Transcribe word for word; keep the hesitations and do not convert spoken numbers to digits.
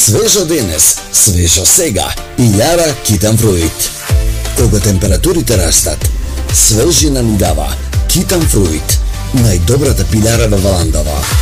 Свежо денес, свежо сега. Илјара Китан Фруит. Кога температурите растат, свежина ни дава Китан Фруит. Најдобрата пилјара во Валандава.